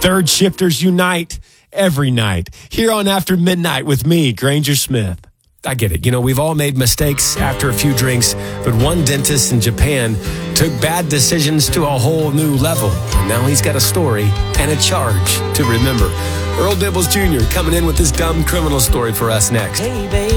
Third shifters unite every night. Here on After Midnight with me, Granger Smith. I get it. You know, we've all made mistakes after a few drinks, but one dentist in Japan took bad decisions to a whole new level. And now he's got a story and a charge to remember. Earl Dibbles Jr. coming in with this dumb criminal story for us next. Hey, baby.